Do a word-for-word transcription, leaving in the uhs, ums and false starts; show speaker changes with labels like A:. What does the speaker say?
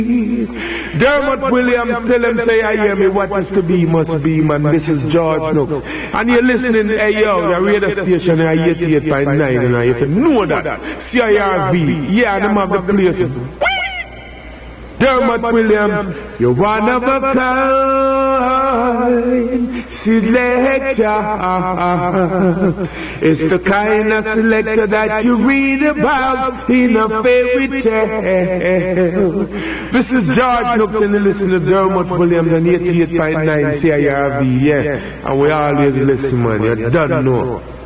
A: Dermot Williams, tell him, say, I hear me, what is to be must be, man. This is George Nooks. And you're listening, hey, yo, the radio station, eighty-eight point nine, and if you know that, C I R V, yeah, them have the places. Dermot Williams, you're one of a kind selector. It's the kind of selector that you read about in a fairy tale. This is George Nooks and you listen to Dermot Williams on eighty-eight point nine C I R V, yeah. And we always listen, man, you don't know.